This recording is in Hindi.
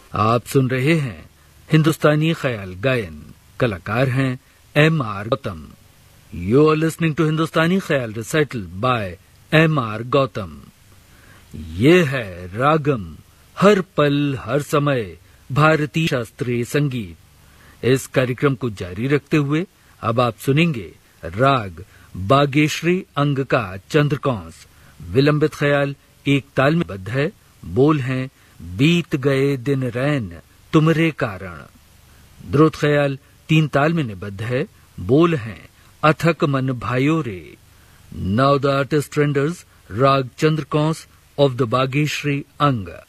आप सुन रहे हैं हिंदुस्तानी ख्याल गायन। कलाकार हैं M.R. Gautam. You are listening to हिंदुस्तानी ख्याल रिसाइटल बाय M.R. गौतम। ये है रागम, हर पल हर समय भारतीय शास्त्रीय संगीत। इस कार्यक्रम को जारी रखते हुए अब आप सुनेंगे राग बागेश्री अंग का चंद्रकौंस। विलंबित ख्याल एक ताल में बद्ध है। बोल हैं बीत गए दिन रैन तुमरे कारण। द्रुत ख्याल 3 ताल में निबद्ध है। बोल हैं अथक मन भाइयों रे। नाउ द आर्टिस्ट रेंडर्स राग चंद्रकौंस ऑफ द बागेश्री अंग।